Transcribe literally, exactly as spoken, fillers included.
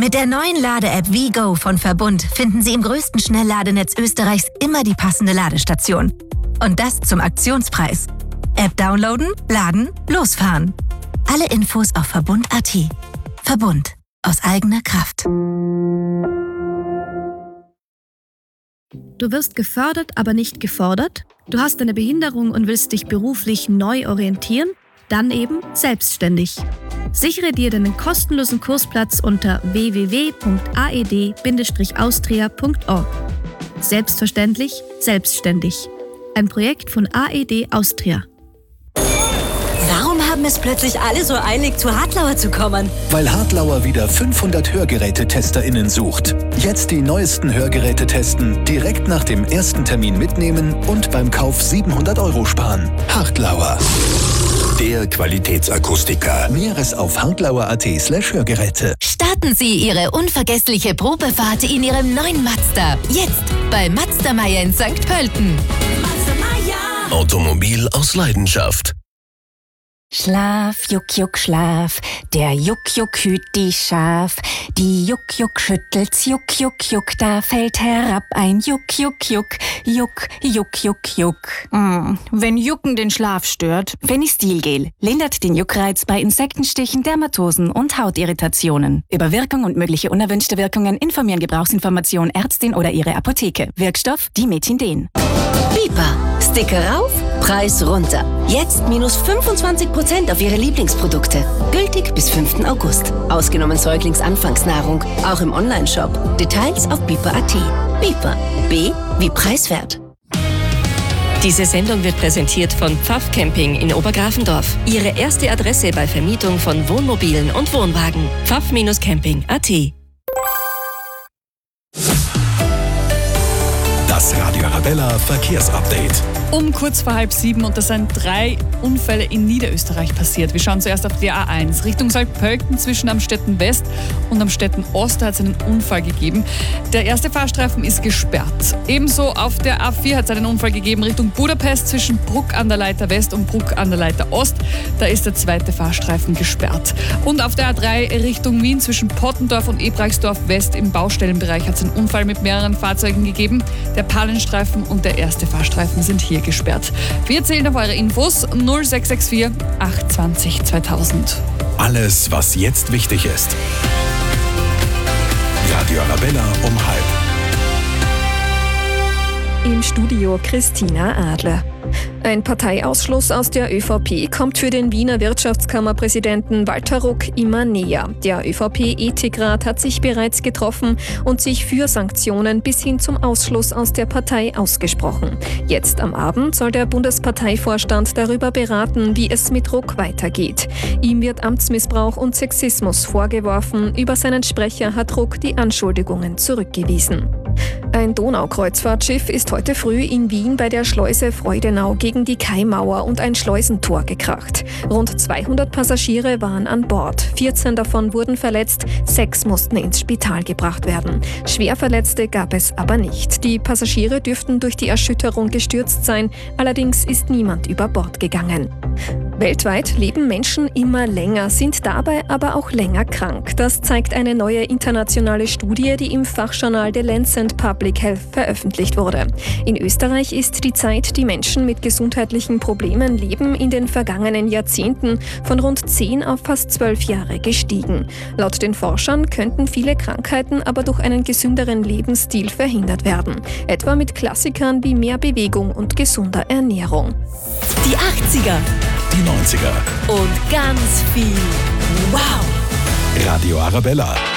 Mit der neuen Lade-App WeGo von Verbund finden Sie im größten Schnellladenetz Österreichs immer die passende Ladestation. Und das zum Aktionspreis. App downloaden, laden, losfahren. Alle Infos auf verbund punkt a t. Verbund. Aus eigener Kraft. Du wirst gefördert, aber nicht gefordert? Du hast eine Behinderung und willst dich beruflich neu orientieren? Dann eben selbstständig. Sichere dir deinen kostenlosen Kursplatz unter w w w punkt a e d bindestrich austria punkt org. Selbstverständlich, selbstständig. Ein Projekt von A E D Austria. Warum haben es plötzlich alle so eilig, zu Hartlauer zu kommen? Weil Hartlauer wieder fünfhundert HörgerätetesterInnen sucht. Jetzt die neuesten Hörgeräte testen, direkt nach dem ersten Termin mitnehmen und beim Kauf siebenhundert Euro sparen. Hartlauer. Der Qualitätsakustiker. Mehres auf hartlauer punkt a t slash Hörgeräte. Starten Sie Ihre unvergessliche Probefahrt in Ihrem neuen Mazda. Jetzt bei Mazda Meier in Sankt Pölten. Mazda Meier. Automobil aus Leidenschaft. Schlaf, Juck, Juck, Schlaf, der Juck, Juck hüt die Schaf. Die Juck, Juck schüttelt's, Juck, Juck, Juck, da fällt herab ein Juck, Juck, Juck, Juck, Juck, Juck, Juck. Mm, wenn Jucken den Schlaf stört, Fenistilgel lindert den Juckreiz bei Insektenstichen, Dermatosen und Hautirritationen. Über Wirkung und mögliche unerwünschte Wirkungen informieren Gebrauchsinformation Ärztin oder Ihre Apotheke. Wirkstoff Dimethinden. Bipa. Sticker rauf, Preis runter. Jetzt minus fünfundzwanzig Prozent auf Ihre Lieblingsprodukte. Gültig bis fünften August. Ausgenommen Säuglingsanfangsnahrung. Auch im Onlineshop. Details auf bipa punkt a t. Bipa. B wie preiswert. Diese Sendung wird präsentiert von Pfaff Camping in Obergrafendorf. Ihre erste Adresse bei Vermietung von Wohnmobilen und Wohnwagen. pfaff Camping punkt a t. Das Radio Arabella Verkehrsupdate. Um kurz vor halb sieben und das sind drei Unfälle in Niederösterreich passiert. Wir schauen zuerst auf die A eins. Richtung Saalpölten zwischen Amstetten West und Amstetten Ost hat es einen Unfall gegeben. Der erste Fahrstreifen ist gesperrt. Ebenso auf der A vier hat es einen Unfall gegeben Richtung Budapest zwischen Bruck an der Leiter West und Bruck an der Leiter Ost. Da ist der zweite Fahrstreifen gesperrt. Und auf der A drei Richtung Wien zwischen Pottendorf und Ebrachsdorf West im Baustellenbereich hat es einen Unfall mit mehreren Fahrzeugen gegeben. Der Palenstreifen und der erste Fahrstreifen sind hier gesperrt. Wir zählen auf eure Infos null sechs sechs vier acht zwanzig zweitausend. Alles, was jetzt wichtig ist. Radio Arabella um halb. Im Studio Christina Adler. Ein Parteiausschluss aus der ÖVP kommt für den Wiener Wirtschaftskammerpräsidenten Walter Ruck immer näher. Der ÖVP-Ethikrat hat sich bereits getroffen und sich für Sanktionen bis hin zum Ausschluss aus der Partei ausgesprochen. Jetzt am Abend soll der Bundesparteivorstand darüber beraten, wie es mit Ruck weitergeht. Ihm wird Amtsmissbrauch und Sexismus vorgeworfen. Über seinen Sprecher hat Ruck die Anschuldigungen zurückgewiesen. Ein Donaukreuzfahrtschiff ist heute früh in Wien bei der Schleuse Freudenau gegen die Kaimauer und ein Schleusentor gekracht. Rund zweihundert Passagiere waren an Bord. vierzehn davon wurden verletzt, sechs mussten ins Spital gebracht werden. Schwerverletzte gab es aber nicht. Die Passagiere dürften durch die Erschütterung gestürzt sein, allerdings ist niemand über Bord gegangen. Weltweit leben Menschen immer länger, sind dabei aber auch länger krank. Das zeigt eine neue internationale Studie, die im Fachjournal The Lancet Public Health veröffentlicht wurde. In Österreich ist die Zeit, die Menschen mit gesundheitlichen Problemen leben, in den vergangenen Jahrzehnten von rund zehn auf fast zwölf Jahre gestiegen. Laut den Forschern könnten viele Krankheiten aber durch einen gesünderen Lebensstil verhindert werden. Etwa mit Klassikern wie mehr Bewegung und gesunder Ernährung. Die achtziger. Die neunziger. Und ganz viel Wow! Radio Arabella.